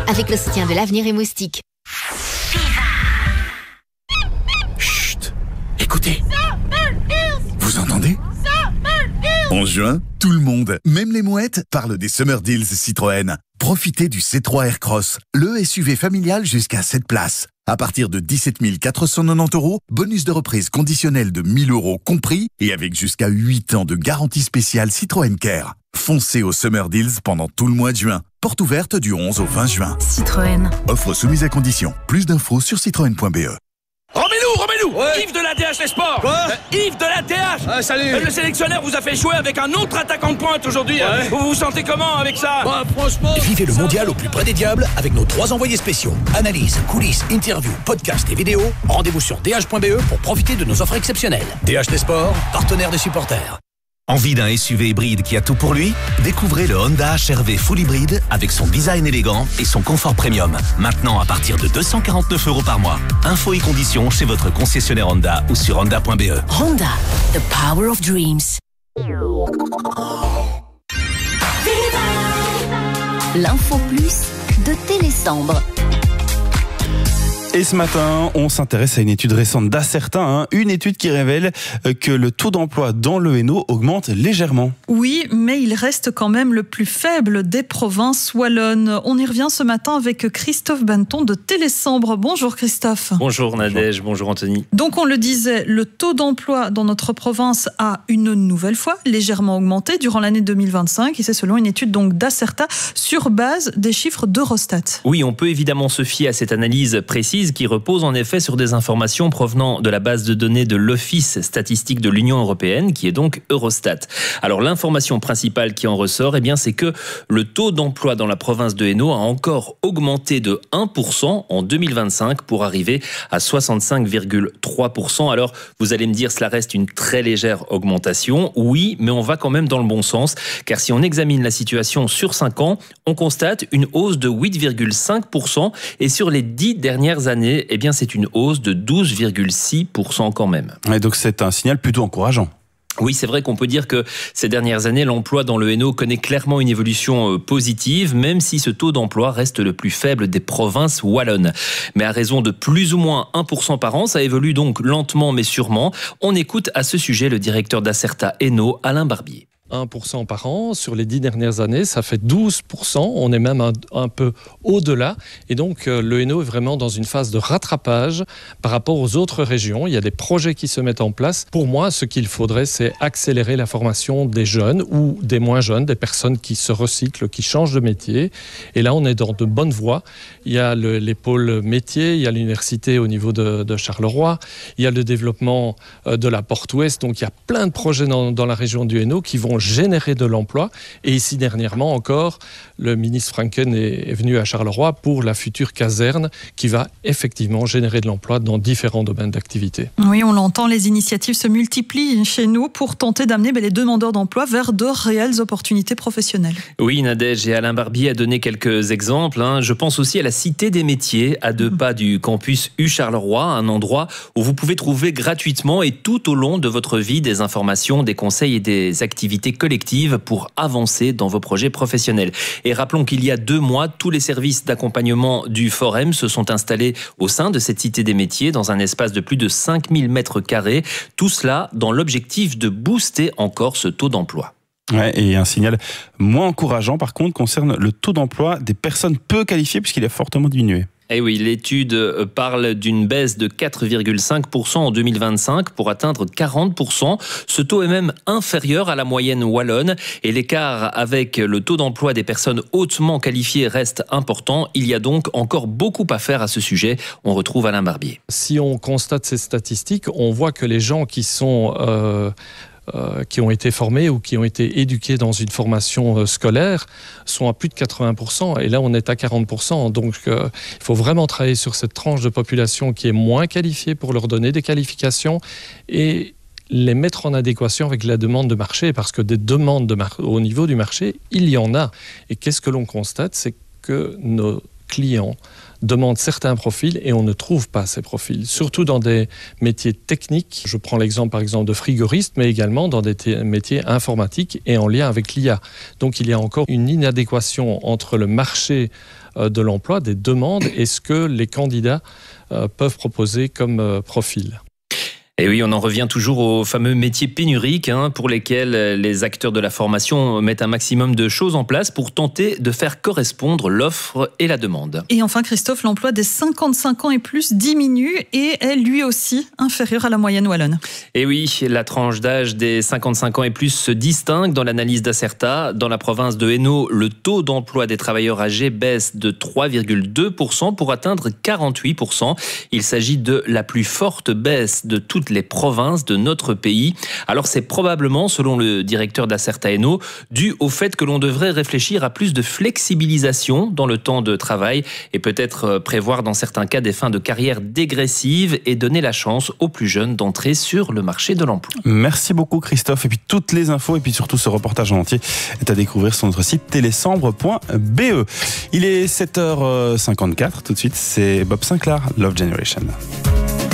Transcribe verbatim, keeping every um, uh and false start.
avec le soutien de l'Avenir et Moustique. Chut, écoutez. Vous entendez ? En juin, tout le monde, même les mouettes, parle des Summer Deals Citroën. Profitez du C trois Aircross, le S U V familial jusqu'à sept places. À partir de dix-sept mille quatre cent quatre-vingt-dix euros, bonus de reprise conditionnel de mille euros compris et avec jusqu'à huit ans de garantie spéciale Citroën Care. Foncez aux Summer Deals pendant tout le mois de juin. Porte ouverte du onze au vingt juin. Citroën. Offre soumise à condition. Plus d'infos sur citroën point b e. Remets-nous, remets-nous Ouais. Yves de la D H Les Sports. Quoi euh, Yves de la D H. Ah, salut. Euh, Le sélectionneur vous a fait jouer avec un autre attaquant de pointe aujourd'hui. Ouais. Vous vous sentez comment avec ça? Bah, franchement... Vivez le mondial au plus près des diables avec nos trois envoyés spéciaux. Analyse, coulisses, interviews, podcasts et vidéos. Rendez-vous sur d h point b e pour profiter de nos offres exceptionnelles. D H Les Sports, partenaire des supporters. Envie d'un S U V hybride qui a tout pour lui? Découvrez le Honda H R V Full Hybride avec son design élégant et son confort premium. Maintenant à partir de deux cent quarante-neuf euros par mois. Infos et conditions chez votre concessionnaire Honda ou sur honda point b e. Honda, the power of dreams. L'info plus de Télésambre. Et ce matin, on s'intéresse à une étude récente d'Acerta, hein, une étude qui révèle que le taux d'emploi dans le Hainaut augmente légèrement. Oui, mais il reste quand même le plus faible des provinces wallonnes. On y revient ce matin avec Christophe Banton de Télésambre. Bonjour Christophe. Bonjour Nadège, bonjour Anthony. Donc on le disait, le taux d'emploi dans notre province a une nouvelle fois légèrement augmenté durant l'année deux mille vingt-cinq, et c'est selon une étude donc d'Acerta sur base des chiffres d'Eurostat. Oui, on peut évidemment se fier à cette analyse précise qui repose en effet sur des informations provenant de la base de données de l'Office statistique de l'Union européenne, qui est donc Eurostat. Alors l'information principale qui en ressort, eh bien, c'est que le taux d'emploi dans la province de Hainaut a encore augmenté de un pour cent en deux mille vingt-cinq pour arriver à soixante-cinq virgule trois pour cent. Alors vous allez me dire, cela reste une très légère augmentation. Oui, mais on va quand même dans le bon sens, car si on examine la situation sur cinq ans, on constate une hausse de huit virgule cinq pour cent et sur les dix dernières années, eh bien, c'est une hausse de douze virgule six pour cent quand même. Et donc c'est un signal plutôt encourageant. Oui, c'est vrai qu'on peut dire que ces dernières années, l'emploi dans le Hainaut connaît clairement une évolution positive, même si ce taux d'emploi reste le plus faible des provinces wallonnes. Mais à raison de plus ou moins un pour cent par an, ça évolue donc lentement mais sûrement. On écoute à ce sujet le directeur d'Acerta Hainaut, Alain Barbier. un pour cent par an, sur les dix dernières années, ça fait douze pour cent, on est même un, un peu au-delà, et donc euh, le Hainaut est vraiment dans une phase de rattrapage par rapport aux autres régions. Il y a des projets qui se mettent en place. Pour moi, ce qu'il faudrait, c'est accélérer la formation des jeunes ou des moins jeunes, des personnes qui se recyclent, qui changent de métier, et là on est dans de bonnes voies. Il y a le, les pôles métiers, il y a l'université au niveau de, de Charleroi, il y a le développement euh, de la Porte Ouest, donc il y a plein de projets dans, dans la région du Hainaut qui vont générer de l'emploi. Et ici, dernièrement encore, le ministre Franken est, est venu à Charleroi pour la future caserne qui va effectivement générer de l'emploi dans différents domaines d'activité. Oui, on l'entend, les initiatives se multiplient chez nous pour tenter d'amener les demandeurs d'emploi vers de réelles opportunités professionnelles. Oui, Nadège, et Alain Barbier a donné quelques exemples. Hein. Je pense aussi à la Cité des métiers, à deux mmh. pas du campus U Charleroi, un endroit où vous pouvez trouver gratuitement et tout au long de votre vie des informations, des conseils et des activités collectives pour avancer dans vos projets professionnels. Et rappelons qu'il y a deux mois, tous les services d'accompagnement du Forum se sont installés au sein de cette Cité des métiers dans un espace de plus de cinq mille mètres carrés. Tout cela dans l'objectif de booster encore ce taux d'emploi. Ouais, et un signal moins encourageant par contre concerne le taux d'emploi des personnes peu qualifiées puisqu'il a fortement diminué. Eh oui, l'étude parle d'une baisse de quatre virgule cinq pour cent en deux mille vingt-cinq pour atteindre quarante pour cent. Ce taux est même inférieur à la moyenne wallonne et l'écart avec le taux d'emploi des personnes hautement qualifiées reste important. Il y a donc encore beaucoup à faire à ce sujet. On retrouve Alain Barbier. Si on constate ces statistiques, on voit que les gens qui sont... Euh Euh, qui ont été formés ou qui ont été éduqués dans une formation euh, scolaire sont à plus de quatre-vingts pour cent et là on est à quarante pour cent. Donc euh, il faut vraiment travailler sur cette tranche de population qui est moins qualifiée pour leur donner des qualifications et les mettre en adéquation avec la demande de marché, parce que des demandes de mar- au niveau du marché, il y en a. Et qu'est-ce que l'on constate, c'est que nos clients demandent certains profils et on ne trouve pas ces profils, surtout dans des métiers techniques. Je prends l'exemple par exemple de frigoriste, mais également dans des t- métiers informatiques et en lien avec l'I A. Donc il y a encore une inadéquation entre le marché euh, de l'emploi, des demandes, et ce que les candidats euh, peuvent proposer comme euh, profil. Et oui, on en revient toujours aux fameux métiers pénuriques hein, pour lesquels les acteurs de la formation mettent un maximum de choses en place pour tenter de faire correspondre l'offre et la demande. Et enfin, Christophe, l'emploi des cinquante-cinq ans et plus diminue et est lui aussi inférieur à la moyenne wallonne. Et oui, la tranche d'âge des cinquante-cinq ans et plus se distingue dans l'analyse d'Acerta. Dans la province de Hainaut, le taux d'emploi des travailleurs âgés baisse de trois virgule deux pour cent pour atteindre quarante-huit pour cent. Il s'agit de la plus forte baisse de toute les provinces de notre pays. Alors c'est probablement, selon le directeur d'Acerta Hainaut, dû au fait que l'on devrait réfléchir à plus de flexibilisation dans le temps de travail et peut-être prévoir dans certains cas des fins de carrière dégressives et donner la chance aux plus jeunes d'entrer sur le marché de l'emploi. Merci beaucoup Christophe, et puis toutes les infos et puis surtout ce reportage en entier est à découvrir sur notre site télésambre point b e. Il est sept heures cinquante-quatre, tout de suite c'est Bob Sinclair, Love Generation.